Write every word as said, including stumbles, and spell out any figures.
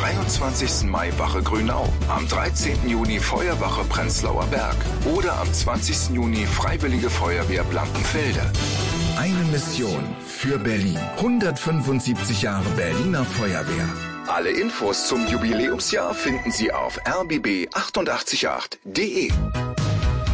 dreiundzwanzigsten Mai Wache Grünau, am dreizehnten Juni Feuerwache Prenzlauer Berg oder am zwanzigsten Juni Freiwillige Feuerwehr Blankenfelde. Eine Mission für Berlin. hundertfünfundsiebzig Jahre Berliner Feuerwehr. Alle Infos zum Jubiläumsjahr finden Sie auf r b b acht acht acht punkt de.